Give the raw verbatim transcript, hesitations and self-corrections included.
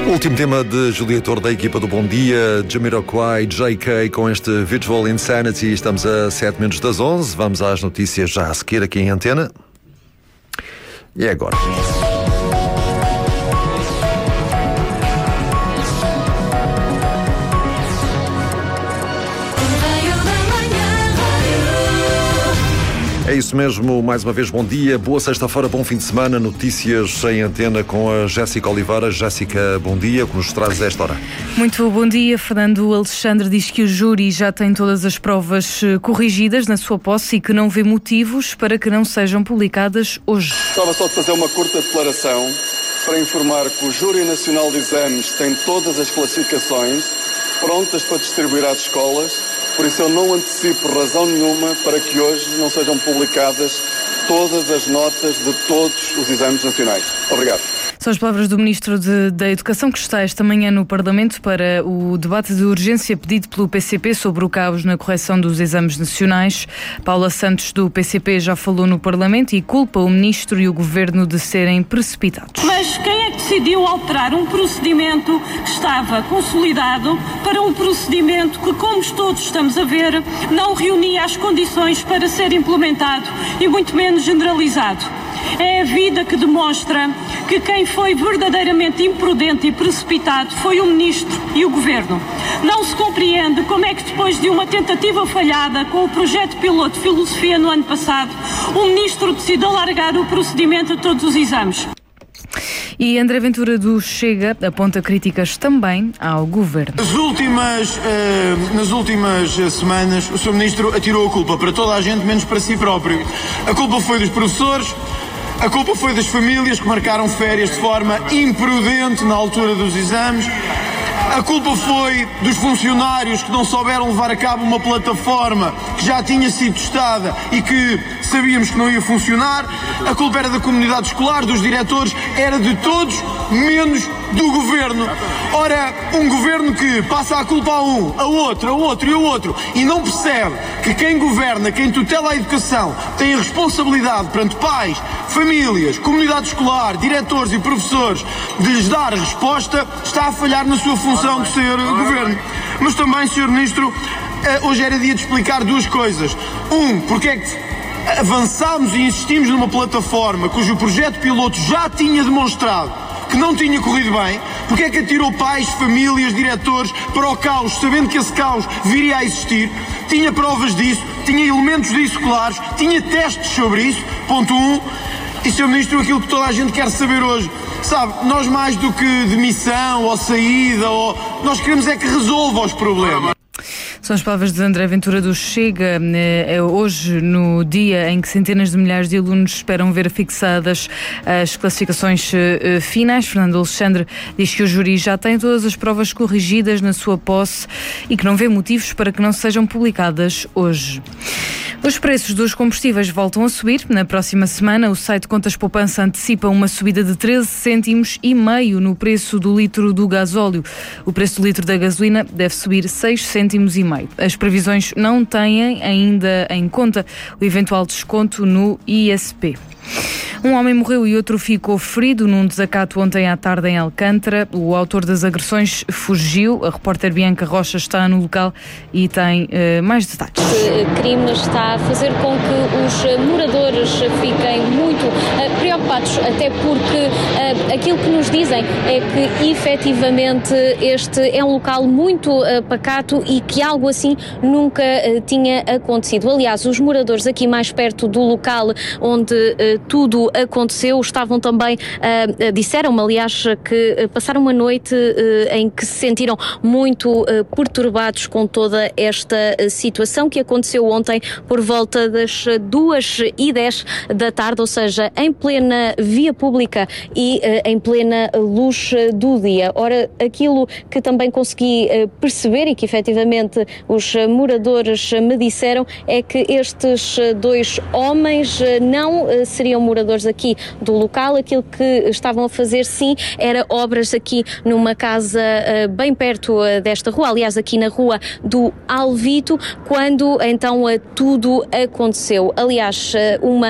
Último tema de Julieta da equipa do Bom Dia, Jamiroquai, J K com este Virtual Insanity. Estamos a sete minutos das onze. Vamos às notícias já a seguir aqui em antena. E é agora. É isso mesmo, mais uma vez bom dia, boa sexta-feira, bom fim de semana, notícias em antena com a Jéssica Oliveira. Jéssica, bom dia, o que nos traz a esta hora? Muito bom dia, Fernando. Alexandre diz que o júri já tem todas as provas corrigidas na sua posse e que não vê motivos para que não sejam publicadas hoje. Estava só de fazer uma curta declaração para informar que o Júri Nacional de Exames tem todas as classificações prontas para distribuir às escolas. Por isso eu não antecipo razão nenhuma para que hoje não sejam publicadas todas as notas de todos os exames nacionais. Obrigado. São as palavras do Ministro de, da Educação, que está esta manhã no Parlamento para o debate de urgência pedido pelo P C P sobre o caos na correção dos exames nacionais. Paula Santos, do P C P, já falou no Parlamento e culpa o Ministro e o Governo de serem precipitados. Mas quem é que decidiu alterar um procedimento que estava consolidado para um procedimento que, como todos estamos a ver, não reunia as condições para ser implementado e muito menos generalizado? É a vida que demonstra que quem foi verdadeiramente imprudente e precipitado foi o Ministro e o Governo. Não se compreende como é que depois de uma tentativa falhada com o projeto piloto de filosofia no ano passado, o Ministro decide alargar o procedimento a todos os exames. E André Ventura do Chega aponta críticas também ao Governo. Nas últimas, uh, nas últimas semanas, o senhor Ministro atirou a culpa para toda a gente, menos para si próprio. A culpa foi dos professores, a culpa foi das famílias que marcaram férias de forma imprudente na altura dos exames. A culpa foi dos funcionários que não souberam levar a cabo uma plataforma que já tinha sido testada e que sabíamos que não ia funcionar. A culpa era da comunidade escolar, dos diretores, era de todos, menos do Governo. Ora, um Governo que passa a culpa a um, a outro, a outro e a outro e não percebe que quem governa, quem tutela a educação, tem a responsabilidade perante pais, famílias, comunidade escolar, diretores e professores de lhes dar a resposta, está a falhar na sua função de ser Governo. Mas também, senhor Ministro, hoje era dia de explicar duas coisas. Um, porque é que avançámos e insistimos numa plataforma cujo projeto piloto já tinha demonstrado que não tinha corrido bem, porque é que atirou pais, famílias, diretores para o caos, sabendo que esse caos viria a existir, tinha provas disso, tinha elementos disso claros, tinha testes sobre isso, ponto um. E, senhor Ministro, aquilo que toda a gente quer saber hoje, sabe, nós mais do que demissão ou saída, ou, nós queremos é que resolva os problemas. São as palavras de André Ventura do Chega, é hoje no dia em que centenas de milhares de alunos esperam ver fixadas as classificações finais. Fernando Alexandre diz que o júri já tem todas as provas corrigidas na sua posse e que não vê motivos para que não sejam publicadas hoje. Os preços dos combustíveis voltam a subir. Na próxima semana, o site Contas Poupança antecipa uma subida de treze cêntimos e meio no preço do litro do gasóleo. O preço do litro da gasolina deve subir seis cêntimos e meio. As previsões não têm ainda em conta o eventual desconto no I S P. Um homem morreu e outro ficou ferido num desacato ontem à tarde em Alcântara. O autor das agressões fugiu. A repórter Bianca Rocha está no local e tem uh, mais detalhes. Este crime está a fazer com que os moradores fiquem muito uh, preocupados, até porque uh, aquilo que nos dizem é que efetivamente este é um local muito uh, pacato e que algo assim nunca uh, tinha acontecido. Aliás, os moradores aqui mais perto do local onde uh, tudo aconteceu estavam também, uh, disseram-me aliás que uh, passaram uma noite uh, em que se sentiram muito uh, perturbados com toda esta uh, situação que aconteceu ontem por volta das duas e dez da tarde, ou seja, em plena via pública e uh, em plena luz do dia. Ora, aquilo que também consegui uh, perceber e que efetivamente os uh, moradores uh, me disseram é que estes uh, dois homens uh, não uh, seriam moradores aqui do local. Aquilo que estavam a fazer, sim, era obras aqui numa casa uh, bem perto uh, desta rua, aliás, aqui na rua do Alvito, quando então uh, tudo aconteceu. Aliás, uh, uma